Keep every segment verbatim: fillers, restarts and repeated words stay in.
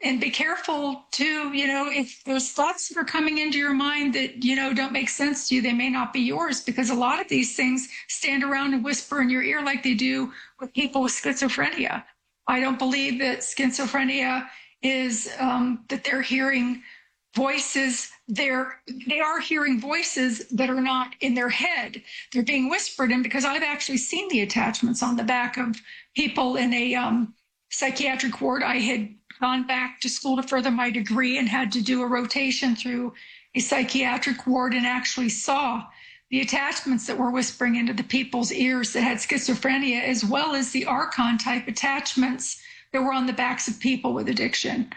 and be careful too, you know, if there's thoughts that are coming into your mind that, you know, don't make sense to you, they may not be yours, because a lot of these things stand around and whisper in your ear like they do with people with schizophrenia. I don't believe that schizophrenia is um, that they're hearing voices. They're, they are hearing voices that are not in their head. They're being whispered in, because I've actually seen the attachments on the back of people in a um, psychiatric ward. I had gone back to school to further my degree and had to do a rotation through a psychiatric ward, and actually saw the attachments that were whispering into the people's ears that had schizophrenia, as well as the Archon type attachments that were on the backs of people with addiction.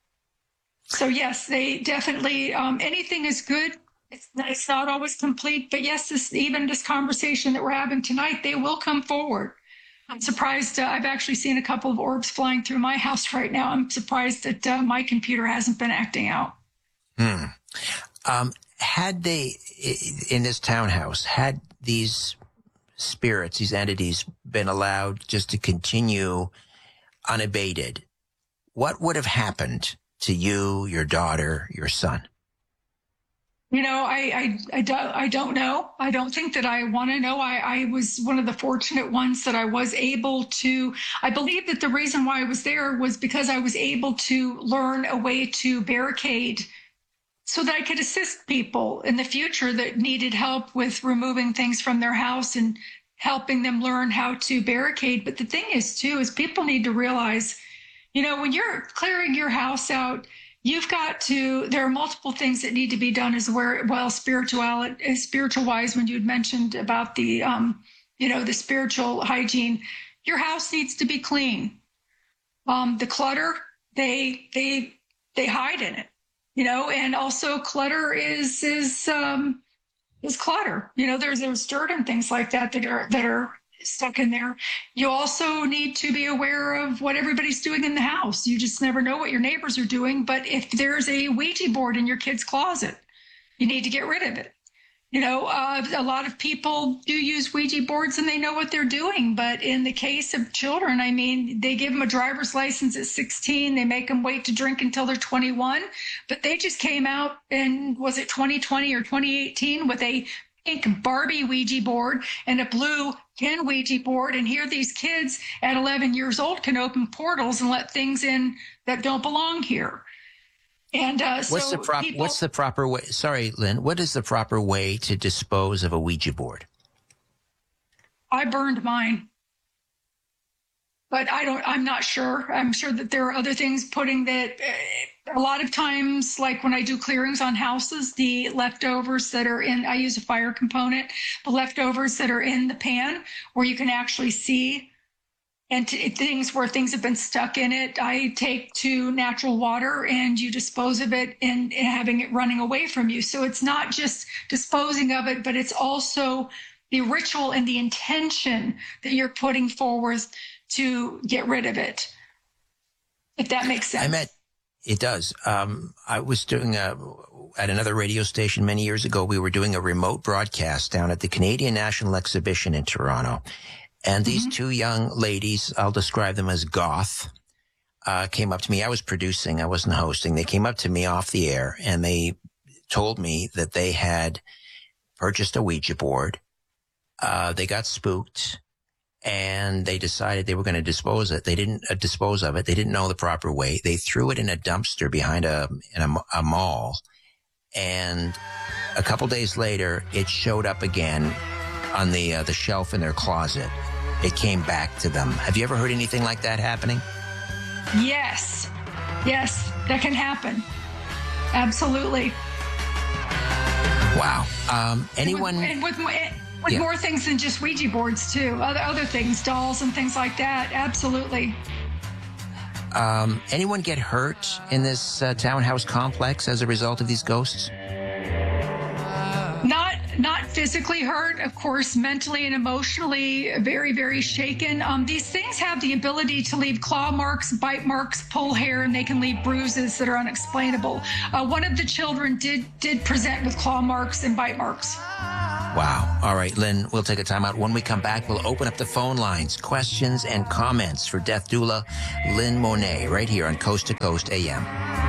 So yes, they definitely, um, anything is good. It's, it's not always complete, but yes, this, even this conversation that we're having tonight, they will come forward. I'm surprised. Uh, I've actually seen a couple of orbs flying through my house right now. I'm surprised that uh, my computer hasn't been acting out. Hmm. Um, had they, in this townhouse, had these spirits, these entities, been allowed just to continue unabated, what would have happened to you, your daughter, your son? You know, I, I, I, don't, I don't know. I don't think that I want to know. I, I was one of the fortunate ones that I was able to, I believe that the reason why I was there was because I was able to learn a way to barricade so that I could assist people in the future that needed help with removing things from their house and helping them learn how to barricade. But the thing is, too, is people need to realize, you know, when you're clearing your house out, you've got to, there are multiple things that need to be done as well, spiritual, spiritual wise, when you'd mentioned about the, um, you know, the spiritual hygiene. Your house needs to be clean. Um, the clutter, they, they, they hide in it, you know, and also clutter is, is, um, is clutter. You know, there's, there's dirt and things like that that are, that are stuck in there. You also need to be aware of what everybody's doing in the house. You just never know what your neighbors are doing. But if there's a Ouija board in your kid's closet, you need to get rid of it. You know, uh, a lot of people do use Ouija boards and they know what they're doing. But in the case of children, I mean, they give them a driver's license at sixteen. They make them wait to drink until they're twenty-one. But they just came out in, was it twenty twenty or twenty eighteen, with a pink Barbie Ouija board and a blue Ken Ouija board. And here these kids at eleven years old can open portals and let things in that don't belong here. And uh, so what's the prop? people, what's the proper way? Sorry, Lynn. What is the proper way to dispose of a Ouija board? I burned mine, but I don't. I'm not sure. I'm sure that there are other things. Putting that. Uh, a lot of times, like when I do clearings on houses, the leftovers that are in, I use a fire component. The leftovers that are in the pan, where you can actually see. And t- things where things have been stuck in it, I take to natural water and you dispose of it and, and having it running away from you. So it's not just disposing of it, but it's also the ritual and the intention that you're putting forward to get rid of it. If that makes sense. I meant, it does. Um, I was doing a, at another radio station many years ago, we were doing a remote broadcast down at the Canadian National Exhibition in Toronto. And these mm-hmm. two young ladies, I'll describe them as goth, uh, came up to me. I was producing. I wasn't hosting. They came up to me off the air and they told me that they had purchased a Ouija board. Uh, they got spooked and they decided they were going to dispose it. They didn't uh, dispose of it. They didn't know the proper way. They threw it in a dumpster behind a, in a, a mall. And a couple days later, it showed up again on the, uh, the shelf in their closet. It came back to them. Have you ever heard anything like that happening? Yes. Yes, that can happen. Absolutely. Wow. Um, anyone... And with, and with, with yeah. more things than just Ouija boards, too. Other, other things, dolls and things like that. Absolutely. Um, anyone get hurt in this uh, townhouse complex as a result of these ghosts? Not not physically hurt, of course, mentally and emotionally very, very shaken. Um, these things have the ability to leave claw marks, bite marks, pull hair, and they can leave bruises that are unexplainable. Uh, one of the children did did present with claw marks and bite marks. Wow. All right, Lynn, we'll take a time out. When we come back, we'll open up the phone lines, questions and comments for death doula Lynn Monet right here on Coast to Coast A M.